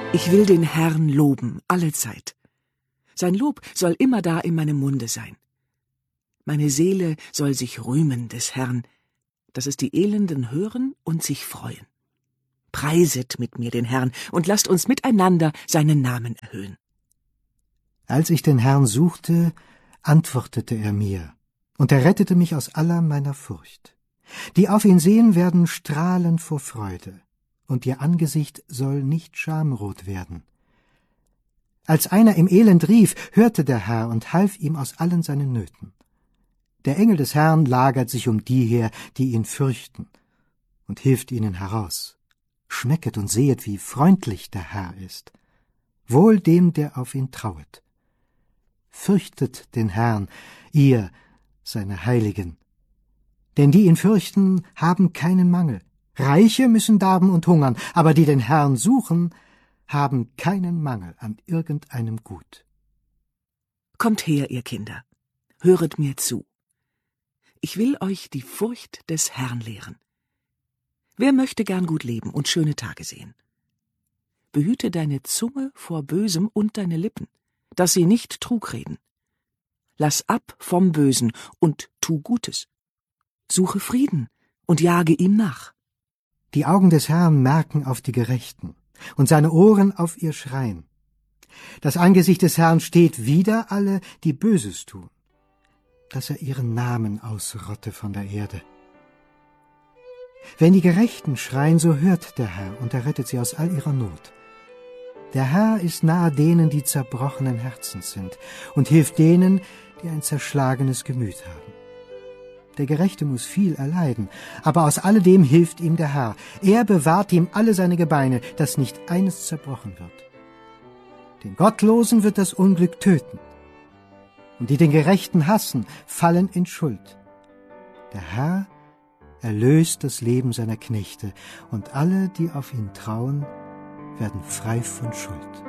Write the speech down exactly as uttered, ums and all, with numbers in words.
Ich will den Herrn loben, allezeit. Sein Lob soll immerdar in meinem Munde sein. Meine Seele soll sich rühmen des Herrn, dass es die Elenden hören und sich freuen. Preiset mit mir den Herrn und lasst uns miteinander seinen Namen erhöhen. Als ich den Herrn suchte, antwortete er mir, und er rettete mich aus aller meiner Furcht. Die auf ihn sehen, werden strahlen vor Freude, und ihr Angesicht soll nicht schamrot werden. Als einer im Elend rief, hörte der Herr und half ihm aus allen seinen Nöten. Der Engel des Herrn lagert sich um die her, die ihn fürchten, und hilft ihnen heraus. Schmecket und sehet, wie freundlich der Herr ist. Wohl dem, der auf ihn trauet. Fürchtet den Herrn, ihr, seine Heiligen. Denn die ihn fürchten, haben keinen Mangel. Reiche müssen darben und hungern, aber die den Herrn suchen, haben keinen Mangel an irgendeinem Gut. Kommt her, ihr Kinder, höret mir zu. Ich will euch die Furcht des Herrn lehren. Wer möchte gern gut leben und schöne Tage sehen? Behüte deine Zunge vor Bösem und deine Lippen, dass sie nicht Trug reden. Lass ab vom Bösen und tu Gutes. Suche Frieden und jage ihm nach. Die Augen des Herrn merken auf die Gerechten und seine Ohren auf ihr Schreien. Das Angesicht des Herrn steht wider alle, die Böses tun, dass er ihren Namen ausrotte von der Erde. Wenn die Gerechten schreien, so hört der Herr und er rettet sie aus all ihrer Not. Der Herr ist nahe denen, die zerbrochenen Herzens sind, und hilft denen, die ein zerschlagenes Gemüt haben. Der Gerechte muss viel erleiden, aber aus alledem hilft ihm der Herr. Er bewahrt ihm alle seine Gebeine, dass nicht eines zerbrochen wird. Den Gottlosen wird das Unglück töten, und die den Gerechten hassen, fallen in Schuld. Der Herr erlöst das Leben seiner Knechte, und alle, die auf ihn trauen, werden frei von Schuld.